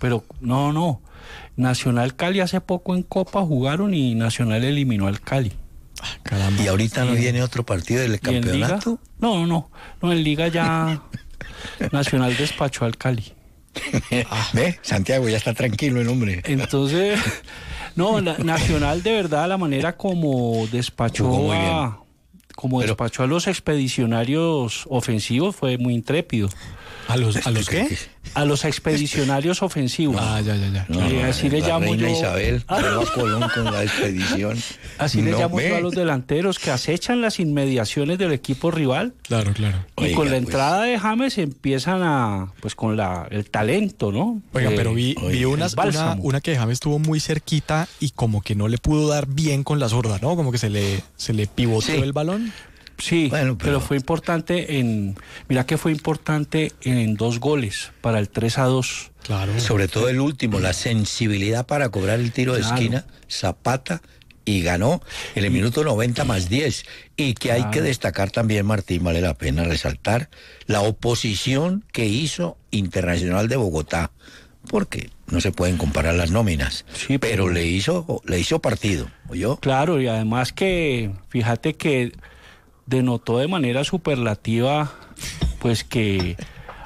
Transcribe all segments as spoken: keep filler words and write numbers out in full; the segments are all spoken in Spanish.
pero no, no. Nacional Cali hace poco en Copa jugaron y Nacional eliminó al Cali. Ah, caramba. ¿Y ahorita no viene otro partido del campeonato? No, no, no. No, en Liga ya Nacional despachó al Cali. Ah, ¿ve? Santiago ya está tranquilo el hombre. Entonces, no, la, Nacional de verdad, la manera como despachó a, como Pero, despachó a los expedicionarios ofensivos fue muy intrépido. ¿A los, a los qué? A los expedicionarios ofensivos. Ah, ya, ya, ya. No, no, así le llamo Reina yo. Isabel, ah. a Colón con la expedición. Así no le llamo me... yo a los delanteros que acechan las inmediaciones del equipo rival. Claro, claro. Y Oiga, con la entrada pues... de James empiezan a, pues con la el talento, ¿no? Oiga, eh, pero vi, vi unas, una, una que James estuvo muy cerquita y como que no le pudo dar bien con la zurda, ¿no? Como que se le, se le pivoteó sí. el balón. Sí, bueno, pero... pero fue importante en... Mira que fue importante en dos goles para el tres a dos. Claro. Sobre todo el último, la sensibilidad para cobrar el tiro claro. de esquina, Zapata, y ganó en el minuto noventa más diez. Y que claro. hay que destacar también, Martín, vale la pena resaltar, la oposición que hizo Internacional de Bogotá. Porque no se pueden comparar las nóminas. Sí, pero, pero le hizo, le hizo partido, ¿oyó? Claro, y además que, fíjate que... denotó de manera superlativa pues que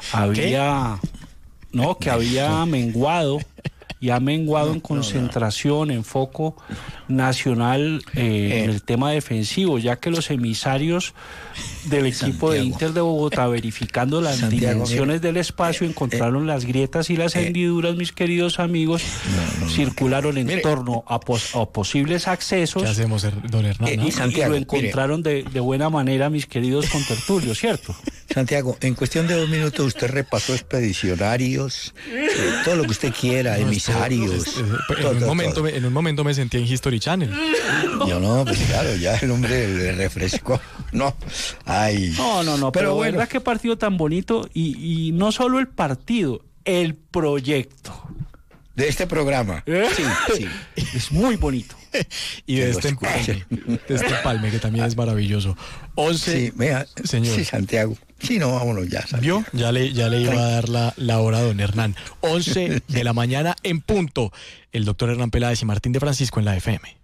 había ¿Qué? no que había menguado y ha menguado no, en concentración, no, no. en foco Nacional eh, eh. en el tema defensivo, ya que los emisarios del equipo Santiago. de Inter de Bogotá, verificando las Santiago, dimensiones mira. del espacio, encontraron eh, las grietas y las eh, hendiduras, mis queridos amigos, no, no, circularon no, en mire. torno a, pos, a posibles accesos. ¿Qué hacemos, don Hernán? Eh, ¿no? y, Santiago, y lo encontraron de, de buena manera, mis queridos contertulios, ¿cierto? Santiago, en cuestión de dos minutos usted repasó expedicionarios, eh, todo lo que usted quiera, no, emisarios. Es, es, es, todo, en, un todo, momento, todo. en un momento me sentí en History Channel. Yo no, pues claro, ya el hombre le refrescó. No, ay. No, no, no, pero, pero bueno. verdad qué partido tan bonito y, y no solo el partido, el proyecto. De este programa. ¿Eh? Sí, sí. Es muy bonito. Y de este, empalme, de este empalme, que también es maravilloso. once Sí, vea, señor. Sí, Santiago. Sí, no, vámonos ya. Santiago. ¿Vio? Ya le, ya le iba a dar la, la hora a don Hernán. once de la mañana en punto. El doctor Hernán Peláez y Martín de Francisco en la F M.